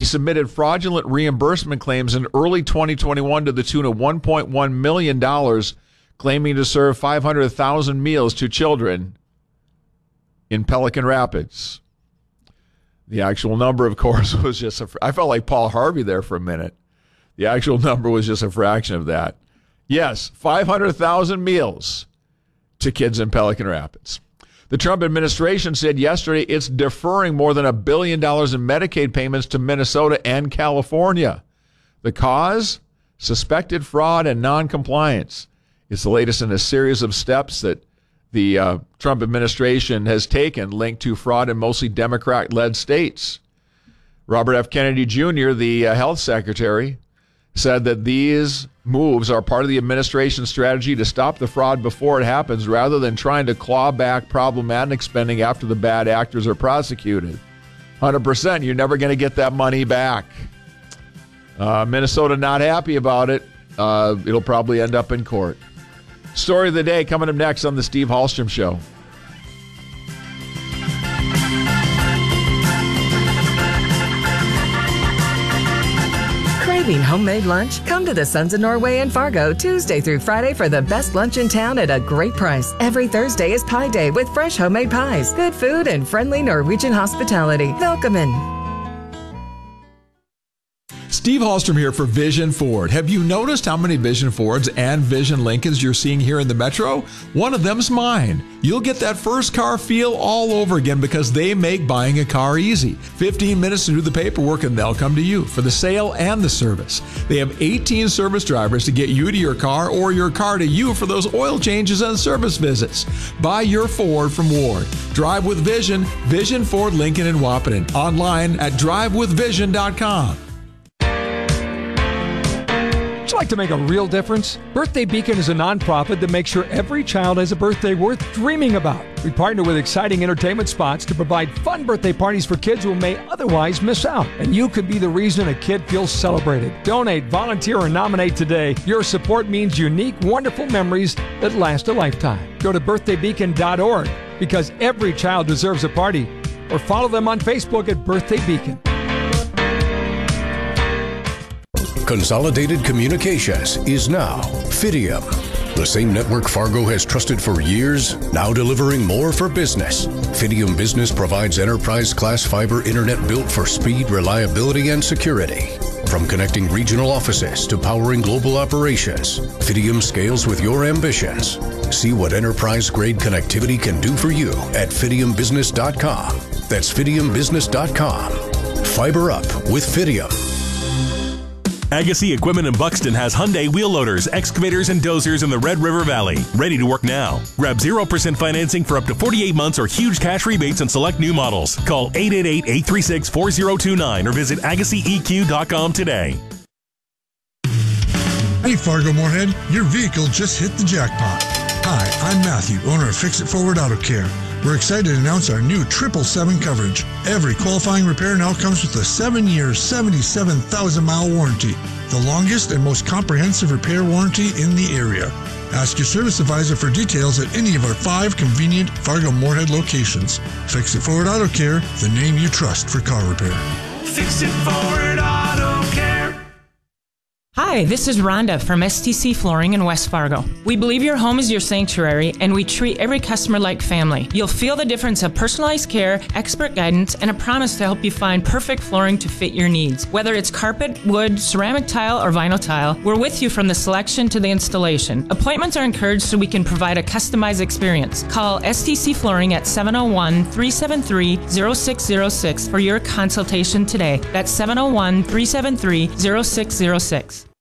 submitted fraudulent reimbursement claims in early 2021 to the tune of $1.1 million, claiming to serve 500,000 meals to children in Pelican Rapids. The actual number, of course, was just I felt like Paul Harvey there for a minute. The actual number was just a fraction of that. Yes, 500,000 meals to kids in Pelican Rapids. The Trump administration said yesterday it's deferring more than $1 billion in Medicaid payments to Minnesota and California. The cause? Suspected fraud and noncompliance. It's the latest in a series of steps that the Trump administration has taken linked to fraud in mostly Democrat-led states. Robert F. Kennedy Jr., the health secretary, said that these moves are part of the administration's strategy to stop the fraud before it happens rather than trying to claw back problematic spending after the bad actors are prosecuted. 100%, you're never going to get that money back. Minnesota not happy about it. It'll probably end up in court. Story of the day coming up next on the Steve Hallstrom Show. Craving homemade lunch? Come to the Sons of Norway in Fargo Tuesday through Friday for the best lunch in town at a great price. Every Thursday is Pie Day with fresh homemade pies, good food, and friendly Norwegian hospitality. Welcome in. Steve Hallstrom here for Vision Ford. Have you noticed how many Vision Fords and Vision Lincolns you're seeing here in the Metro? One of them's mine. You'll get that first car feel all over again because they make buying a car easy. 15 minutes to do the paperwork and they'll come to you for the sale and the service. They have 18 service drivers to get you to your car or your car to you for those oil changes and service visits. Buy your Ford from Ward. Drive with Vision, Vision Ford Lincoln in Wahpeton. Online at drivewithvision.com. Would you like to make a real difference? Birthday Beacon is a nonprofit that makes sure every child has a birthday worth dreaming about. We partner with exciting entertainment spots to provide fun birthday parties for kids who may otherwise miss out. And you could be the reason a kid feels celebrated. Donate, volunteer, or nominate today. Your support means unique, wonderful memories that last a lifetime. Go to birthdaybeacon.org because every child deserves a party. Or follow them on Facebook at Birthday Beacon. Consolidated Communications is now Fidium. The same network Fargo has trusted for years, now delivering more for business. Fidium Business provides enterprise-class fiber internet built for speed, reliability, and security. From connecting regional offices to powering global operations, Fidium scales with your ambitions. See what enterprise-grade connectivity can do for you at fidiumbusiness.com. That's fidiumbusiness.com. Fiber up with Fidium. Agassi Equipment in Buxton has Hyundai wheel loaders, excavators, and dozers in the Red River Valley. Ready to work now. Grab 0% financing for up to 48 months or huge cash rebates on select new models. Call 888-836-4029 or visit AgassiEQ.com today. Hey Fargo Moorhead, your vehicle just hit the jackpot. Hi, I'm Matthew, owner of Fix It Forward Auto Care. We're excited to announce our new 777 coverage. Every qualifying repair now comes with a 7-year, 77,000-mile warranty, the longest and most comprehensive repair warranty in the area. Ask your service advisor for details at any of our 5 convenient Fargo Moorhead locations. Fix It Forward Auto Care, the name you trust for car repair. Fix It Forward Auto Care. Hi, this is Rhonda from STC Flooring in West Fargo. We believe your home is your sanctuary, and we treat every customer like family. You'll feel the difference of personalized care, expert guidance, and a promise to help you find perfect flooring to fit your needs. Whether it's carpet, wood, ceramic tile, or vinyl tile, we're with you from the selection to the installation. Appointments are encouraged so we can provide a customized experience. Call STC Flooring at 701-373-0606 for your consultation today. That's 701-373-0606.